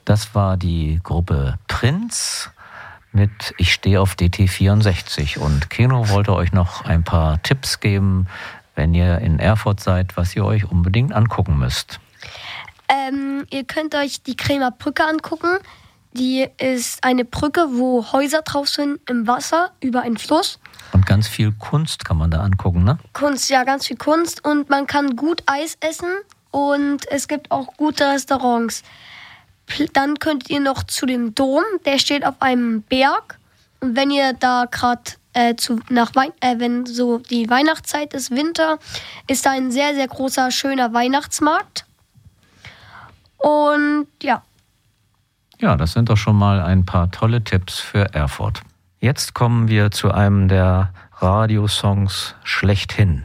Das war die Gruppe Prinz mit Ich stehe auf DT64. Und Keno wollte euch noch ein paar Tipps geben, wenn ihr in Erfurt seid, was ihr euch unbedingt angucken müsst. Ihr könnt euch die Kremer Brücke angucken. Die ist eine Brücke, wo Häuser drauf sind im Wasser über einen Fluss. Und ganz viel Kunst kann man da angucken, ne? Kunst, ja, ganz viel Kunst. Und man kann gut Eis essen und es gibt auch gute Restaurants. Dann könntet ihr noch zu dem Dom, der steht auf einem Berg. Und wenn ihr da gerade wenn so die Weihnachtszeit ist, Winter, ist da ein sehr, sehr großer, schöner Weihnachtsmarkt. Und ja. Ja, das sind doch schon mal ein paar tolle Tipps für Erfurt. Jetzt kommen wir zu einem der Radiosongs schlechthin.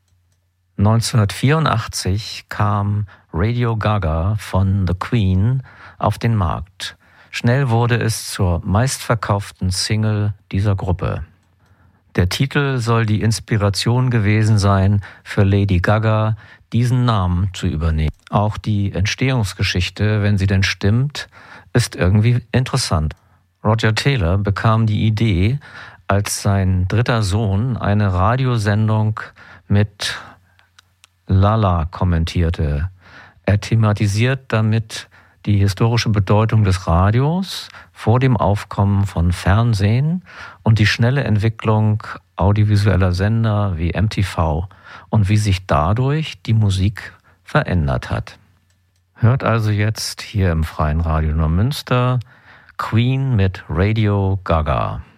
1984 kam Radio Gaga von The Queen auf den Markt. Schnell wurde es zur meistverkauften Single dieser Gruppe. Der Titel soll die Inspiration gewesen sein, für Lady Gaga diesen Namen zu übernehmen. Auch die Entstehungsgeschichte, wenn sie denn stimmt, ist irgendwie interessant. Roger Taylor bekam die Idee, als sein dritter Sohn eine Radiosendung mit Lala kommentierte. Er thematisiert damit die historische Bedeutung des Radios vor dem Aufkommen von Fernsehen und die schnelle Entwicklung audiovisueller Sender wie MTV und wie sich dadurch die Musik verändert hat. Hört also jetzt hier im Freien Radio Neumünster Queen mit Radio Gaga.